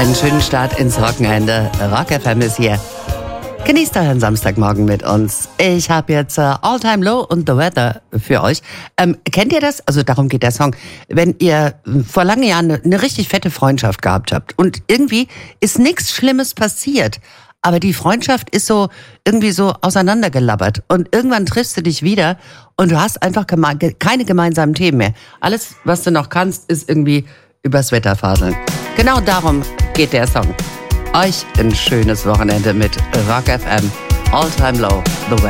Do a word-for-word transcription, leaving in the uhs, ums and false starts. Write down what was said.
Einen schönen Start ins Wochenende. Rock F M ist hier. Genießt euren Samstagmorgen mit uns. Ich habe jetzt uh, All Time Low und The Weather für euch. Ähm, kennt ihr das? Also darum geht der Song. Wenn ihr vor langen Jahren eine, eine richtig fette Freundschaft gehabt habt und irgendwie ist nichts Schlimmes passiert, aber die Freundschaft ist so irgendwie so auseinandergelabbert und irgendwann triffst du dich wieder und du hast einfach geme- keine gemeinsamen Themen mehr. Alles, was du noch kannst, ist irgendwie übers Wetter faseln. Genau darum geht der Song. Euch ein schönes Wochenende mit Rock F M. All Time Low, The Weather.